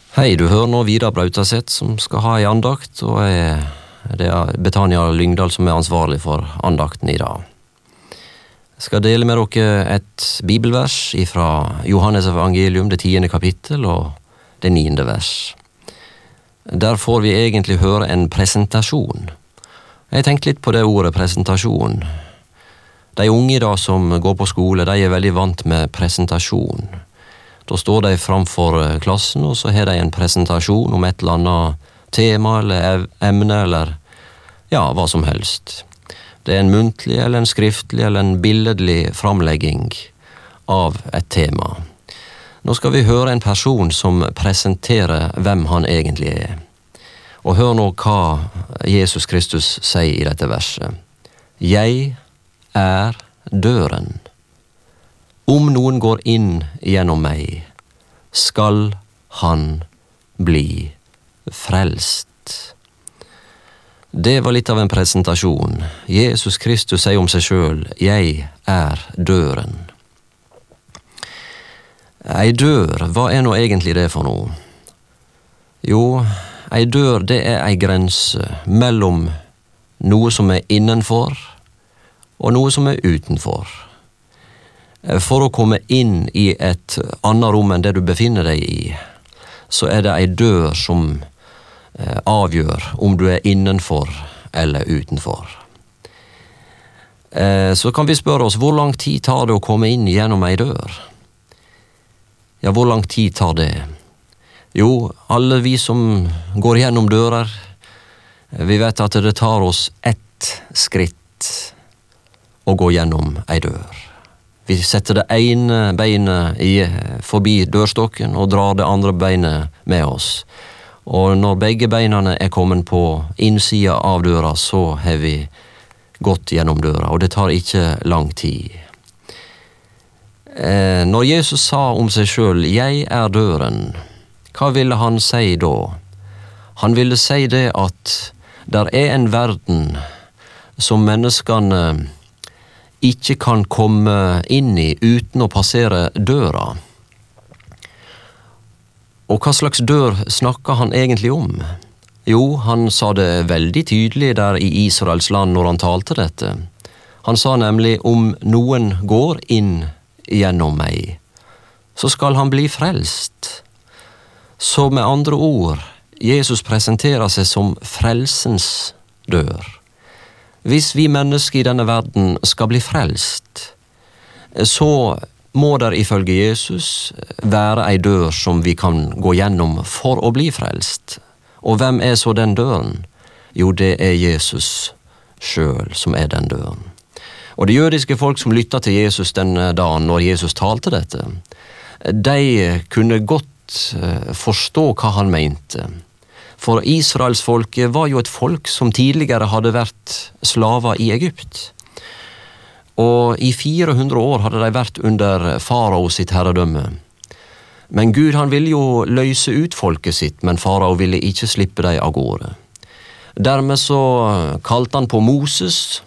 Hei, du hører nå Vidar Brautaseth som skal ha en andakt, og det er Betania Lyngdal som er ansvarlig for andakten i dag. Jeg skal dele med dere et bibelvers fra Johannes evangelium, det 10. kapittel og det 9. vers. Der får vi egentlig høre en presentasjon. Jeg tenkte litt på det ordet presentasjon. De unge i dag som går på skole, de er veldig vant med presentasjon. Da står de framfor klassen, og så har de en presentasjon om et eller annet tema eller emne, eller ja, hva som helst. Det er en muntlig, eller en skriftlig, eller en billedlig framlegging av et tema. Nå skal vi høre en person som presenterer hvem han egentlig er. Og hør nå hva Jesus Kristus sier i dette verset. Jeg er døren. Om noen går inn gjennom meg, skal han bli frelst. Det var litt av en presentasjon. Jesus Kristus sier om seg selv, jeg er døren. Ei dør, hva er nå egentlig det for noe? Jo, ei dør, det er ei grense mellom noe som er innenfor og noe som er utenfor. For å komme inn i et annet rom enn det du befinner deg i, så er det ei dør som avgjør om du er innenfor eller utenfor. Så kan vi spørre oss, hvor lang tid tar det å komme inn gjennom ei dør? Ja, hvor lang tid tar det? Jo, alle vi som går gjennom dører, vi vet at det tar oss ett skritt å gå gjennom ei dør. Vi setter det ene beinet forbi dørstokken og drar det andre beinet med oss. Og når begge beinene er kommet på innsida av døra, så har vi gått gjennom døra, og det tar ikke lang tid. Når Jesus sa om seg selv, jeg er døren, hva ville han si da? Han ville si det at der er en verden som menneskene ikke kan komme inn i uten å passere døra. Og hva slags dør snakker han egentlig om? Jo, han sa det veldig tydelig der i Israels land når han talte dette. Han sa nemlig, om noen går inn gjennom meg, så skal han bli frelst. Så med andre ord, Jesus presenterer seg som frelsens dør. Hvis vi mennesker i denne verden skal bli frelst, så må der ifølge Jesus være ei dør som vi kan gå gjennom for å bli frelst. Og hvem er så den døren? Jo, det er Jesus selv som er den døren. Og de jødiske folk som lyttet til Jesus den dagen når Jesus talte dette, de kunne godt forstå hva han mente. For Israelsfolket var jo et folk som tidligere hadde vært slaver i Egypt. Og i 400 år hadde de vært under farao sitt herredømme. Men Gud han ville jo løse ut folket sitt, men farao ville ikke slippe dem av gårde. Dermed så kalte han på Moses.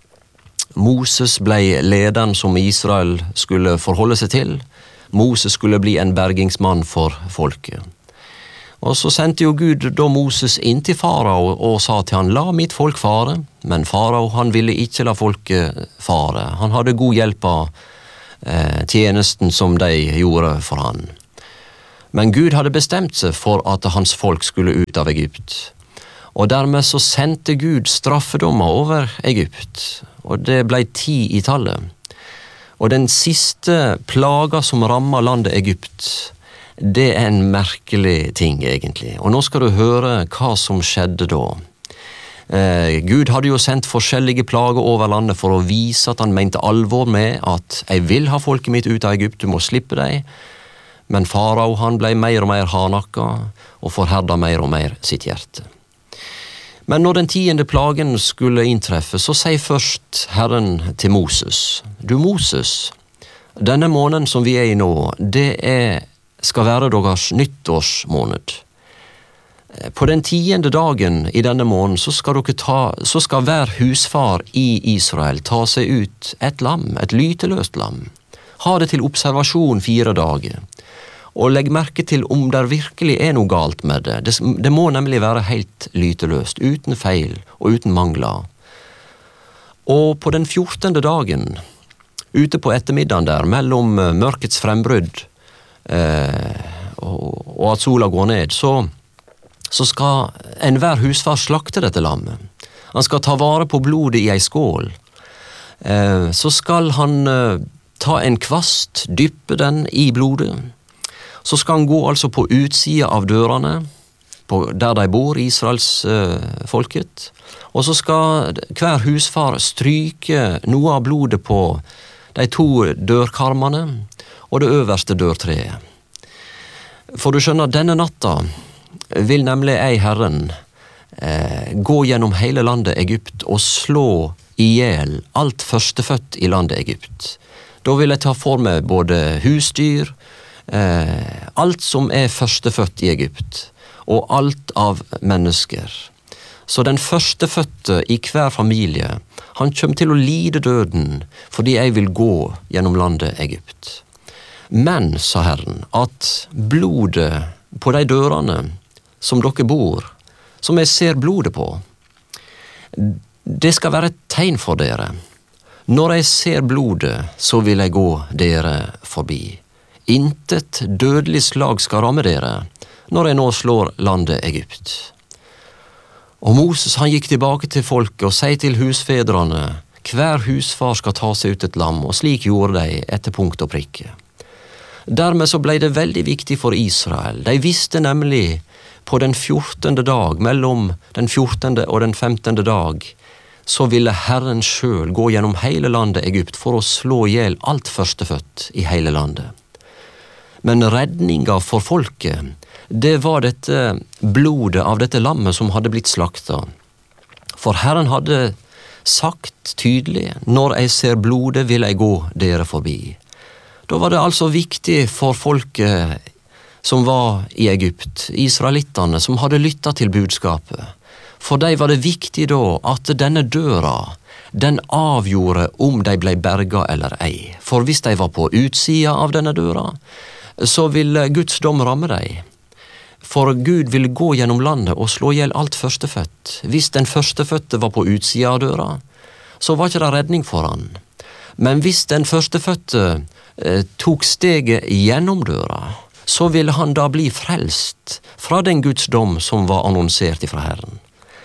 Moses ble lederen som Israel skulle forholde seg til. Moses skulle bli en bergingsmann for folket. Og så sendte jo Gud da Moses inn til farao og sa til han, la mitt folk fare. Men farao han ville ikke la folket fare. Han hadde god hjelp av tjenesten som de gjorde for han. Men Gud hadde bestemt seg for at hans folk skulle ut av Egypt. Og dermed så sendte Gud straffedommer over Egypt. Og det ble 10 i tallet. Og den siste plaga som rammet landet Egypt, det er en merkelig ting egentlig. Og nå skal du høre hva som skjedde da. Gud hadde jo sendt forskjellige plager over landet for å vise at han mente alvor med at jeg vil ha folket mitt ut av Egypt, du må slippe deg. Men farao han ble mer og mer hardnakka og forherda mer og mer sitt hjerte. Men når den 10. plagen skulle inntreffe, så sier først Herren til Moses, du Moses, denne måneden som vi er i nå, det skal være deres nyttårsmåned. På den 10. dagen i denne måneden så skal hver husfar i Israel ta seg ut et lam, et lyteløst lam. Ha det til observasjon 4 dager. Og legg merke til om det virkelig noe galt med det. Det må nemlig være helt lyteløst, uten feil og uten mangler. Og på den 14. dagen, ute på ettermiddagen der, mellom mørkets frembrudd og at sola går ned, så skal enhver husfar slakte dette lammet. Han skal ta vare på blodet i ei skål. Så skal han ta en kvast, dyppe den i blodet. Så skal han gå altså på utsida av dørene, der de bor, Israels folket. Og så skal hver husfar stryke noe av blodet på de 2 dørkarmene og det øverste dørtreet. For du skjønner, denne natta vil nemlig Herren gå gjennom hele landet Egypt og slå ihjel alt førstefødt i landet Egypt. Da vil jeg ta for meg både husdyr, alt som førstefødt i Egypt, og alt av mennesker. Så den førstefødte i hver familie, han kommer til å lide døden, fordi jeg vil gå gjennom landet Egypt. Men, sa Herren, at blodet på de dørene som dere bor, som jeg ser blodet på, det skal være et tegn for dere. Når jeg ser blodet, så vil jeg gå dere forbi. Intet dødelig slag skal ramme dere, når jeg nå slår landet Egypt. Og Moses han gikk tilbake til folket og sier til husfedrene, hver husfar skal ta seg ut et lam, og slik gjorde de etter punkt og prikke. Dermed så ble det veldig viktig for Israel. De visste nemlig på den 14. dag, mellom den 14. og den 15. dag, så ville Herren selv gå gjennom hele landet Egypt for å slå ihjel alt førstefødt i hele landet. Men redninga for folket, det var dette blodet av dette lammet som hadde blitt slakta. For Herren hadde sagt tydelig, når jeg ser blodet vil jeg gå dere forbi. Da var det altså viktig for folket som var i Egypt, israelittene som hadde lyttet til budskapet. For dem var det viktig da at denne døra, den avgjorde om de ble berga eller ei. For hvis de var på utsida av denne døra, så ville Guds dom ramme dem. For Gud ville gå gjennom landet og slå ihjel alt førstefødt. Hvis den førstefødte var på utsida av døra, så var ikke det redning for han. Men hvis den førstefødte tok steget gjennom døra, så ville han da bli frelst fra den Guds dom som var annonsert ifra Herren.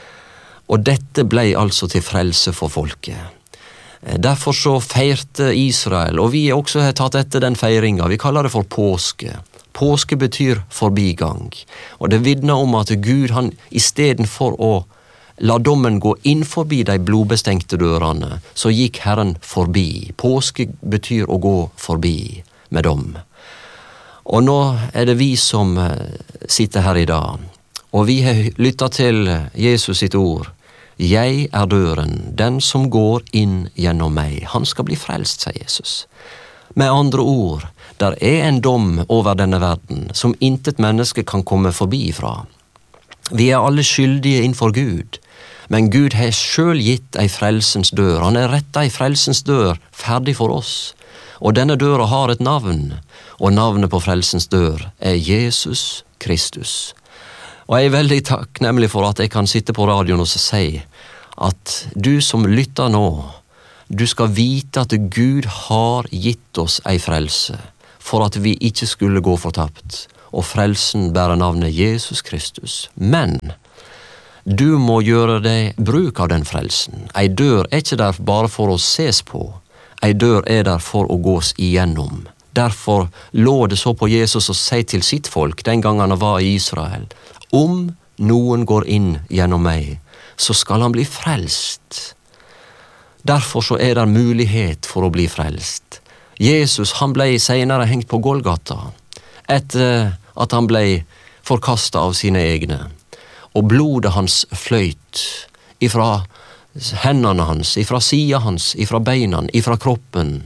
Og dette ble altså til frelse for folket. Derfor så feirte Israel, og vi også har tatt etter den feiringa. Vi kaller det for påske. Påske betyr forbigang. Og det vitner om at Gud, han i stedet for å la dommen gå inn forbi de blodbestengte dørene, så gikk Herren forbi. Påske betyr å gå forbi med dom. Og nå det vi som sitter her i dag, og vi har lyttet til Jesus sitt ord. Jeg døren, den som går inn gjennom meg. Han skal bli frelst, sier Jesus. Med andre ord, der en dom over denne verden, som intet menneske kan komme forbi fra. Vi alle skyldige innfor Gud, men Gud har selv gitt ei frelsens dør. Han har rettet ei frelsens dør ferdig for oss. Og denne døra har et navn, og navnet på frelsens dør Jesus Kristus. Og jeg veldig takknemlig for at jeg kan sitte på radioen og si at du som lytter nå, du skal vite at Gud har gitt oss ei frelse, for at vi ikke skulle gå fortapt, og frelsen bærer navnet Jesus Kristus. Men du må gjøre deg bruk av den frelsen. Ei dør ikke der bare for å ses på, ei dør der for å gås igjennom. Derfor lå det så på Jesus å si til sitt folk den gangen han var i Israel, om noen går inn gjennom meg, så skal han bli frelst. Derfor så det mulighet for å bli frelst. Jesus han ble senere hengt på Golgata, etter at han ble forkastet av sine egne. Og blodet hans fløyt ifra hendene hans, ifra sida hans, ifra beina, ifra kroppen.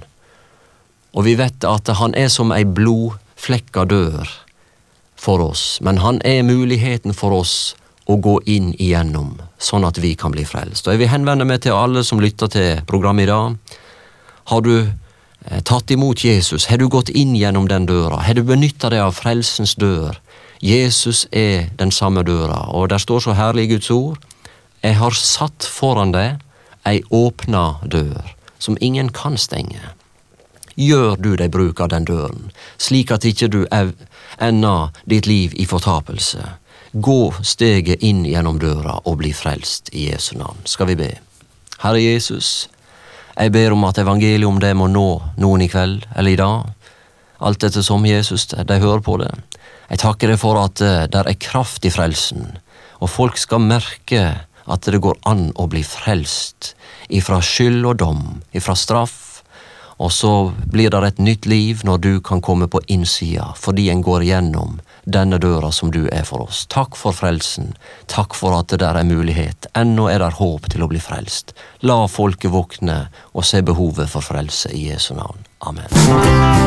Og vi vet at han som ei blodflekka dør for oss, men han muligheten for oss å gå inn igjennom, sånn at vi kan bli frelst. Og jeg vil henvende meg til alle som lytter til programmet i dag. Har du tatt imot Jesus? Har du gått inn gjennom den døra? Har du benyttet deg av frelsens dør? Jesus er den samme døra, og der står så herlig i Guds ord: Jeg har satt foran deg ei åpna dør, som ingen kan stenge. Gjør du deg bruk av den døren, slik at ikke du ender ditt liv i fortapelse. Gå steget inn gjennom døra og bli frelst i Jesu navn. Skal vi be? Herre Jesus, jeg ber om at evangeliet om det må nå noen i kveld eller i dag. Alt dette som Jesus, de hører på det. Jeg takker deg for at der er kraft i frelsen, og folk skal merke at det går an å bli frelst ifra skyld og dom, ifra straff, og så blir det et nytt liv når du kan komme på innsida, fordi en går gjennom denne døra som du er for oss. Takk for frelsen, takk for at det der er mulighet. Ennå er der håp til å bli frelst. La folket våkne og se behovet for frelse i Jesu navn. Amen.